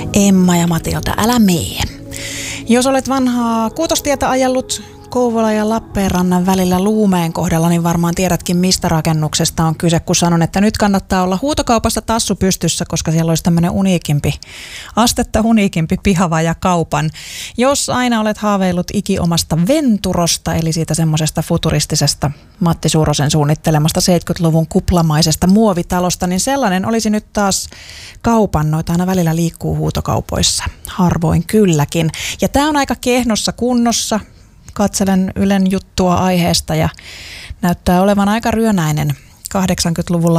Emma ja Matilda, älä mee. Jos olet vanhaa Kuutostietä ajellut Kouvola ja Lappeenrannan välillä Luumeen kohdalla, niin varmaan tiedätkin, mistä rakennuksesta on kyse, kun sanon, että nyt kannattaa olla huutokaupassa tassu pystyssä, koska siellä olisi tämmöinen astetta uniikimpi pihava ja kaupan. Jos aina olet haaveillut ikiomasta Venturosta, eli siitä semmoisesta futuristisesta Matti Suurosen suunnittelemasta 70-luvun kuplamaisesta muovitalosta, niin sellainen olisi nyt taas kaupan. Noita aina välillä liikkuu huutokaupoissa. Harvoin kylläkin. Ja tämä on aika kehnossa kunnossa. Katselen Ylen juttua aiheesta ja näyttää olevan aika ryönäinen 80-luvulla